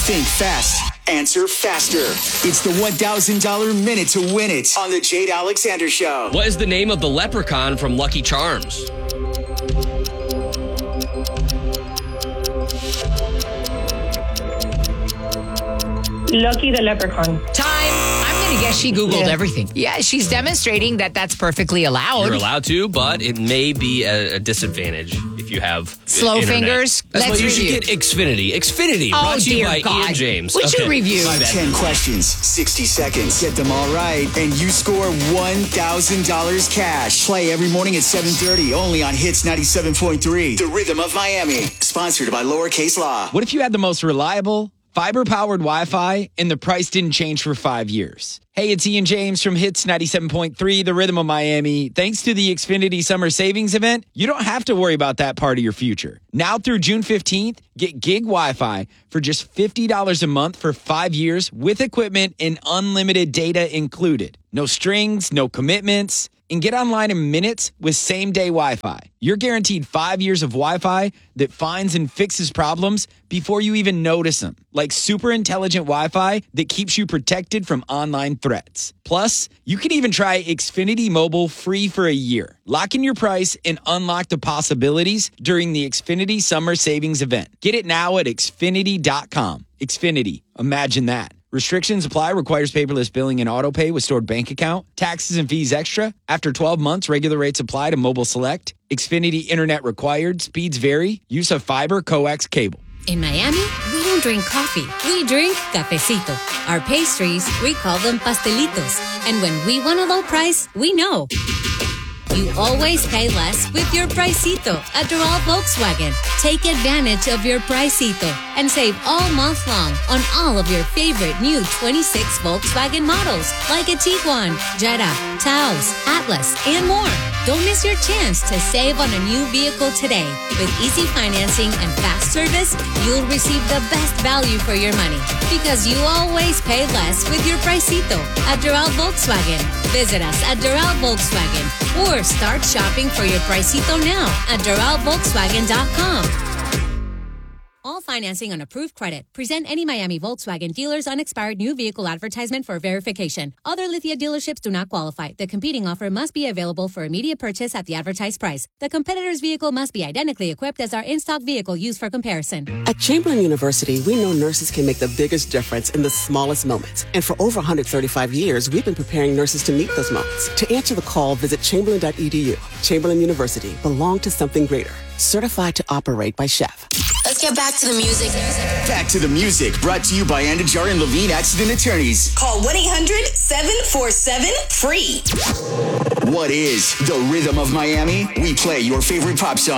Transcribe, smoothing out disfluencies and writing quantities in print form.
Think fast. Answer faster. It's the $1,000 minute to win it on the Jade Alexander Show. What is the name of the leprechaun from Lucky Charms? Lucky the Leprechaun. Time. I'm going to guess she Googled everything. Yeah, she's demonstrating that that's perfectly allowed. You're allowed to, but it may be a disadvantage if you have slow internet. fingers. That's why Let's you review. should get Xfinity. Xfinity, brought to you by Ian James. We should review. 10 questions, 60 seconds. Get them all right, and you score $1,000 cash. Play every morning at 7:30, only on Hits 97.3. The Rhythm of Miami. Sponsored by Lowercase Law. What if you had the most reliable, fiber-powered Wi-Fi and the price didn't change for 5 years? Hey, it's Ian James from Hits 97.3, The Rhythm of Miami. Thanks to the Xfinity Summer Savings Event, you don't have to worry about that part of your future. Now through June 15th, get gig Wi-Fi for just $50 a month for 5 years with equipment and unlimited data included. No strings, no commitments. And get online in minutes with same-day Wi-Fi. You're guaranteed 5 years of Wi-Fi that finds and fixes problems before you even notice them. Like super intelligent Wi-Fi that keeps you protected from online threats. Plus, you can even try Xfinity Mobile free for a year. Lock in your price and unlock the possibilities during the Xfinity Summer Savings Event. Get it now at Xfinity.com. Xfinity. Imagine that. Restrictions apply. Requires paperless billing and auto pay with stored bank account. Taxes and fees extra. After 12 months, regular rates apply to Mobile Select. Xfinity Internet required. Speeds vary. Use of fiber coax cable. In Miami, we don't drink coffee. We drink cafecito. Our pastries, we call them pastelitos. And when we want a low price, we know. You always pay less with your Pricito at Doral Volkswagen. Take advantage of your Pricito and save all month long on all of your favorite new 26 Volkswagen models like a Tiguan, Jetta, Taos, Atlas, and more. Don't miss your chance to save on a new vehicle today. With easy financing and fast service, you'll receive the best value for your money because you always pay less with your Pricito at Doral Volkswagen. Visit us at Doral Volkswagen or start shopping for your Pricito now at DoralVolkswagen.com. All financing on approved credit. Present any Miami Volkswagen dealer's unexpired new vehicle advertisement for verification. Other Lithia dealerships do not qualify. The competing offer must be available for immediate purchase at the advertised price. The competitor's vehicle must be identically equipped as our in-stock vehicle used for comparison. At Chamberlain University, we know nurses can make the biggest difference in the smallest moments. And for over 135 years, we've been preparing nurses to meet those moments. To answer the call, visit chamberlain.edu. Chamberlain University, belong to something greater. Certified to operate by Chef. Let's get back to the music. Back to the music, brought to you by Andajar and Levine Accident Attorneys. Call 1-800-747-FREE. What is the Rhythm of Miami? We play your favorite pop song.